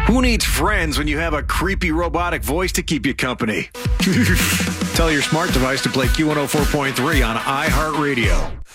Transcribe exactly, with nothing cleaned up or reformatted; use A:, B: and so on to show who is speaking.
A: Who needs friends when you have a creepy robotic voice to keep you company? Tell your smart device to play Q one oh four point three on iHeartRadio.